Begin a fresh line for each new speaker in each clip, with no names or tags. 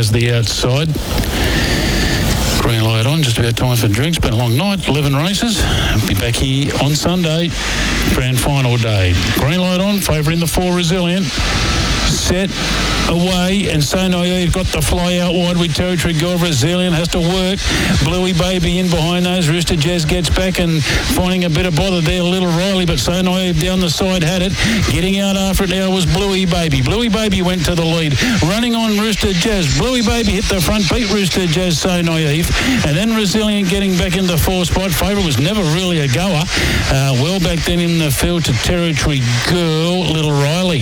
covers the outside. Green light on, just about time for drinks. Been a long night, 11 races. Be back here on Sunday, grand final day. Green light on, favouring the 4 Resilient. Set away, and So Naive got the fly out wide with Territory God. Resilient has to work. Bluey Baby in behind those. Rooster Jazz gets back and finding a bit of bother there. Little Riley, but So Naive down the side had it. Getting out after it now was Bluey Baby. Bluey Baby went to the lead. Running on Rooster Jazz. Bluey Baby hit the front, beat Rooster Jazz, So Naive. And then Resilient getting back into 4 spot. Favourite was never really a goer. Well back then in the field to Territory Girl, Little Riley.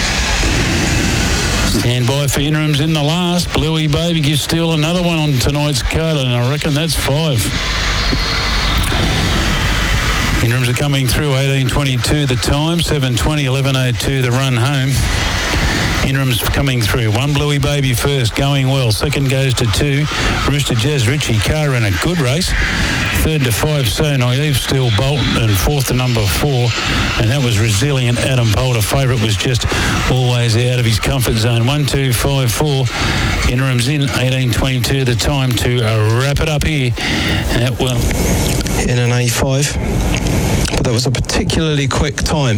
Stand by for interims in the last. Bluey Baby gives Steele another one on tonight's card, and I reckon that's 5. Interims are coming through. 18:22 the time, 7:20, 11:02 the run home. Interims coming through. 1 Bluey Baby first, going well. Second goes to 2 Rooster Jazz, Richie Carr in a good race. Third to 5 So Naive, Steel Bolt, and fourth to number 4, and that was Resilient. Adam Poulter. Favourite was just always out of his comfort zone. 1, 2, 5, 4. Interims in. 18:22 the time to wrap it up here. Well,
in an A5, but that was a particularly quick time.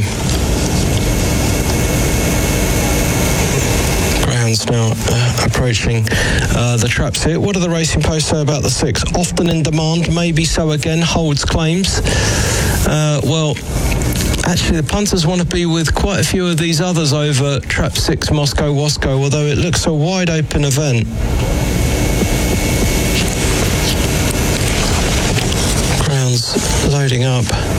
Now approaching the traps here. What do the racing posts say about the 6? Often in demand, maybe so again, holds claims. Well, actually the punters want to be with quite a few of these others over trap 6 Moscow Wasco, although it looks a wide open event. Grounds loading up.